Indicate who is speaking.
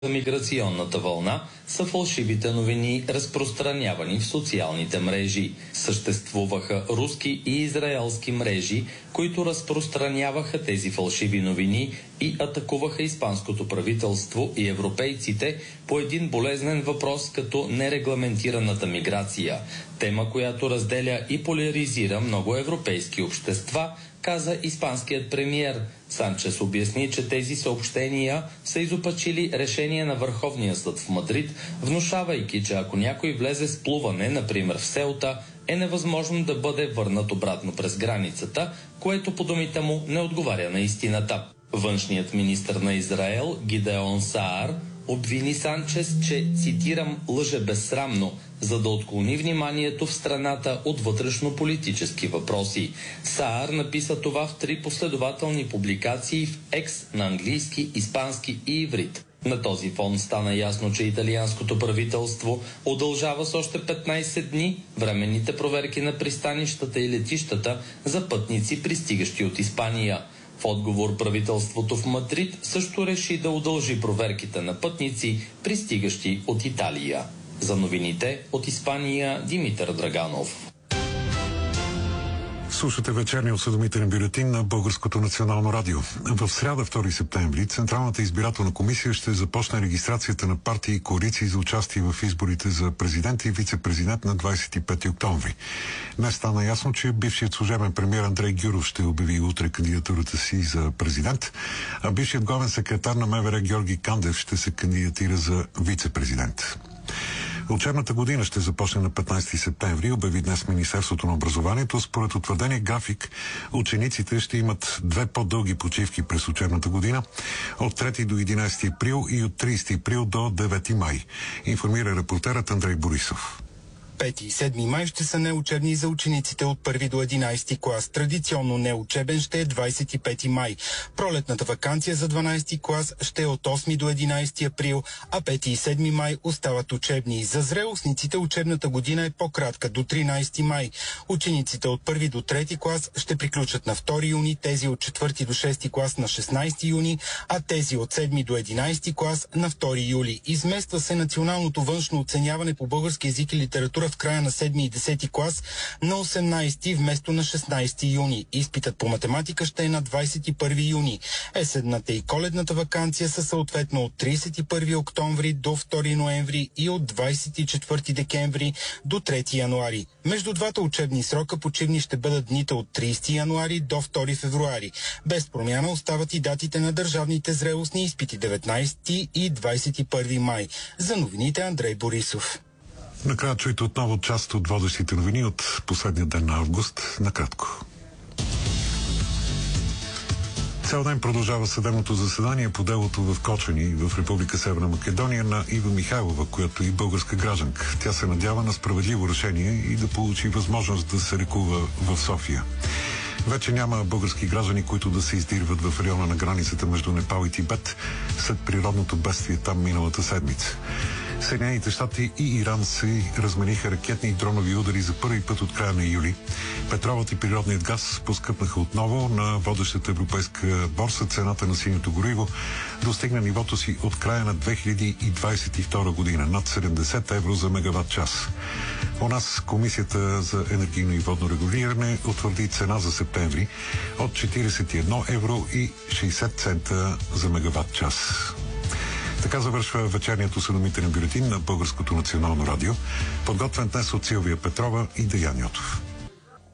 Speaker 1: за миграционната вълна са фалшивите новини, разпространявани в социалните мрежи. Съществуваха руски и израелски мрежи, които разпространяваха тези фалшиви новини и атакуваха испанското правителство и европейците по един болезнен въпрос като нерегламентираната миграция. Тема, която разделя и поляризира много европейски общества, каза испанският премиер. Санчес обясни, че тези съобщения са изопачили решение на Върховния съд в Мадрид, внушавайки, че ако някой влезе с плуване, например в Селта, е невъзможно да бъде върнат обратно през границата, което по думите му не отговаря на истината. Външният министър на Израел Гидеон Саар обвини Санчес, че, цитирам, лъже безсрамно, за да отклони вниманието в страната от вътрешно-политически въпроси. Саар написа това в 3 последователни публикации в Екс на английски, испански и иврит. На този фон стана ясно, че италианското правителство удължава с още 15 дни временните проверки на пристанищата и летищата за пътници, пристигащи от Испания. В отговор правителството в Мадрид също реши да удължи проверките на пътници, пристигащи от Италия. За новините от Испания, Димитър Драганов.
Speaker 2: Слушате вечерния осведомителен бюлетин на Българското национално радио. В сряда, 2 септември, Централната избирателна комисия ще започне регистрацията на партии и коалиции за участие в изборите за президент и вице-президент на 25 октомври. Днес стана ясно, че бившият служебен премиер Андрей Гюров ще обяви утре кандидатурата си за президент, а бившият главен секретар на МВР Георги Кандев ще се кандидатира за вице-президент. Учебната година ще започне на 15 септември, обяви днес Министерството на образованието. Според утвърдения график, учениците ще имат 2 по-дълги почивки през учебната година от 3 до 11 април и от 30 април до 9 май, информира репортерът Андрей Борисов.
Speaker 3: 5 и 7 май ще са неучебни за учениците от 1 до 11 клас. Традиционно неучебен ще е 25 май. Пролетната ваканция за 12 клас ще е от 8 до 11 април, а 5 и 7 май остават учебни. За зрелостниците учебната година е по-кратка, до 13 май. Учениците от 1 до 3 клас ще приключат на 2 юни, тези от 4 до 6 клас на 16 юни, а тези от 7 до 11 клас на 2 юли. Измества се националното външно оценяване по български език и литература в края на 7 и 10 клас на 18 вместо на 16 юни. Изпитът по математика ще е на 21 юни. Есенната и коледната ваканция са съответно от 31 октомври до 2 ноември и от 24 декември до 3 януари. Между двата учебни срока почивни ще бъдат дните от 30 януари до 2 февруари. Без промяна остават и датите на държавните зрелостни изпити 19 и 21 май. За новините Андрей Борисов.
Speaker 2: Накрая чуйте отново част от водещите новини от последния ден на август. Накратко. Цял ден продължава съдебното заседание по делото в Кочани в Република Северна Македония на Ива Михайлова, която е българска гражданка. Тя се надява на справедливо решение и да получи възможност да се лекува в София. Вече няма български граждани, които да се издирват в района на границата между Непал и Тибет след природното бедствие там миналата седмица. Съединените щати и Иран се размениха ракетни и дронови удари за първи път от края на юли. Петролът и природният газ поскъпнаха отново. На водещата европейска борса цената на синьото гориво достигна нивото си от края на 2022 година, над 70 евро за мегаватт час. У нас Комисията за енергийно и водно регулиране утвърди цена за септември от 41 евро и 60 цента за мегаватт час. Така завършва вечерният осведомителен бюлетин на Българското национално радио, подготвен днес от Силвия Петрова и Деян Йотов.